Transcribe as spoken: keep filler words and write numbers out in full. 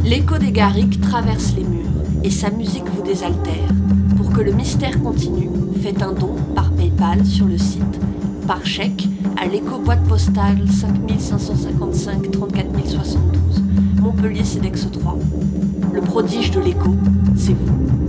L'écho des Garrigues traverse les murs et sa musique vous désaltère. Pour que le mystère continue, faites un don par PayPal sur le site, par chèque à l'écho boîte postale cinq cinq cent cinquante-cinq trente-quatre mille soixante-douze, Montpellier C E D E X trois. Le prodige de l'écho, c'est vous.